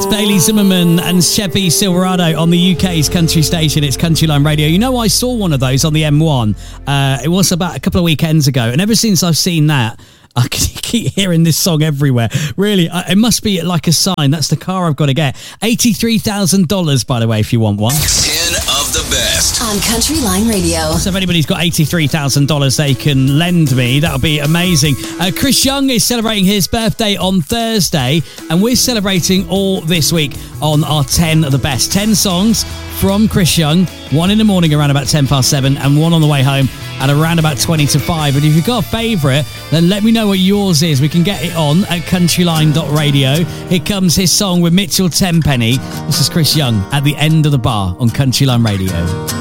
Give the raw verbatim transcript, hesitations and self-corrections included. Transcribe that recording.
Bailey Zimmerman and Chevy Silverado on the U K's country station. It's Countryline Radio. You know, I saw one of those on the M one. Uh, it was about a couple of weekends ago. And ever since I've seen that, I keep hearing this song everywhere. Really, it must be like a sign. That's the car I've got to get. eighty-three thousand dollars, by the way, if you want one. ten of the best on Countryline Radio. So if anybody's got eighty-three thousand dollars they can lend me, that'll be amazing. Uh, Chris Young is celebrating his birthday on Thursday, and we're celebrating all this week on our ten of the best. ten songs from Chris Young, one in the morning around about ten past seven, and one on the way home at around about twenty to five. And if you've got a favourite, then let me know what yours is. We can get it on at countryline dot radio. Here comes his song with Mitchell Tenpenny. This is Chris Young at the end of the bar on Countryline Radio.